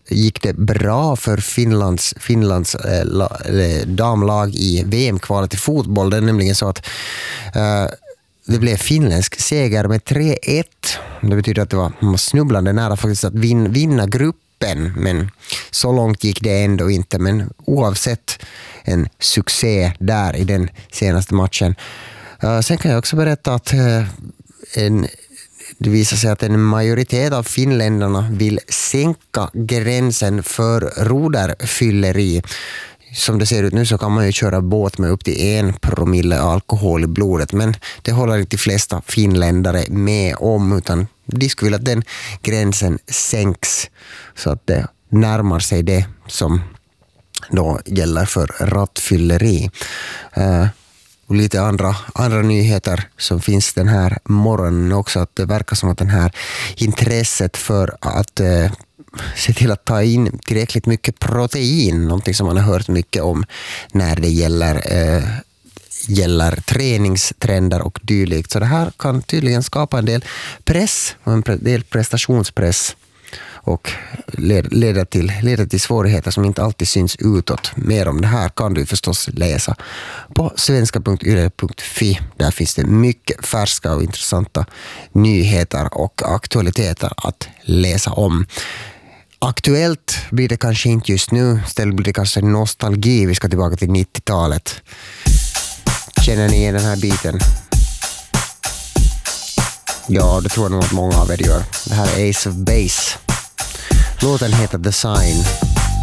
gick det bra för Finlands damlag i VM-kvalet i fotboll. Det är nämligen så att det blev finländsk seger med 3-1. Det betyder att det var snubblande nära faktiskt att vinna gruppen, men så långt gick det ändå inte. Men oavsett en succé där i den senaste matchen. Sen kan jag också berätta att det visar sig att en majoritet av finländarna vill sänka gränsen för roderfylleri. Som det ser ut nu så kan man ju köra båt med upp till 1 promille alkohol i blodet, men det håller inte de flesta finländare med om, utan de skulle vilja att den gränsen sänks så att det närmar sig det som då gäller för rattfylleri. Och lite andra nyheter som finns den här morgonen också, att det verkar som att den här intresset för att se till att ta in tillräckligt mycket protein, någonting som man har hört mycket om när det gäller träningstrender och dylikt. Så det här kan tydligen skapa en del press och en del prestationspress och leda till svårigheter som inte alltid syns utåt. Mer om det här kan du förstås läsa på svenska.yle.fi. Där finns det mycket färska och intressanta nyheter och aktualiteter att läsa om. Aktuellt blir det kanske inte just nu. Istället blir det kanske nostalgi. Vi ska tillbaka till 90-talet. Känner ni igen den här biten? Ja, det tror jag nog att många av er gör. Det här är Ace of Base. Låten heter The Sign.